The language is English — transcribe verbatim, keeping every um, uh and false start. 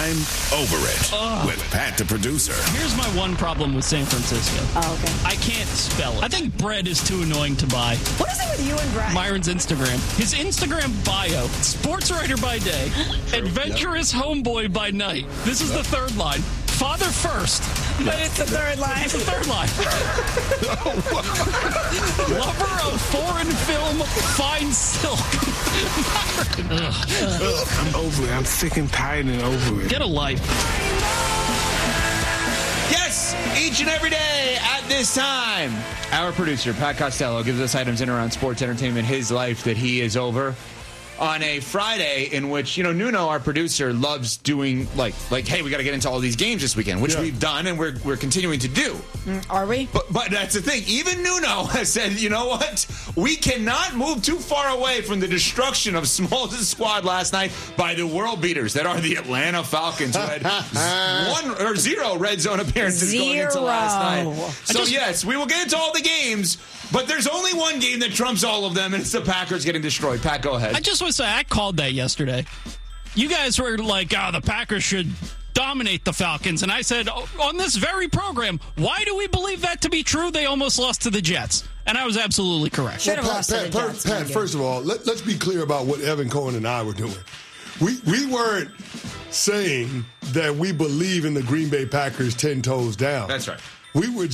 I'm over it Ugh. with Pat the producer. Here's my one problem with San Francisco. Oh, okay. I can't spell it. I think bread is too annoying to buy. What is it with you and Brad? Myron's Instagram. His Instagram bio, sports writer by day, adventurous yep. homeboy by night. This is yep. the third line. Father first. But it's the third line. It's the third line. Lover of foreign film, fine silk. I'm over it. I'm sick and tired and over it. Get a life. Yes, each and every day at this time, our producer, Pat Costello, gives us items in and around sports, entertainment, his life that he is over. On a Friday in which, you know, Nuno, our producer, loves doing, like, like, hey, we got to get into all these games this weekend, which yeah. we've done and we're we're continuing to do. Mm, are we? But, but that's the thing. Even Nuno has said, you know what? We cannot move too far away from the destruction of Smalls' squad last night by the world beaters that are the Atlanta Falcons, who had one or zero red zone appearances zero. going into last night. So, just, yes, we will get into all the games. But there's only one game that trumps all of them, and it's the Packers getting destroyed. Pat, go ahead. I just want to say, I called that yesterday. You guys were like, oh, the Packers should dominate the Falcons. And I said, oh, on this very program, why do we believe that to be true? They almost lost to the Jets. And I was absolutely correct. Should have well, lost Pat, to the Pat, Jets. Pat, Pat first of all, let, let's be clear about what Evan Cohen and I were doing. We we weren't saying that we believe in the Green Bay Packers ten toes down. That's right. We were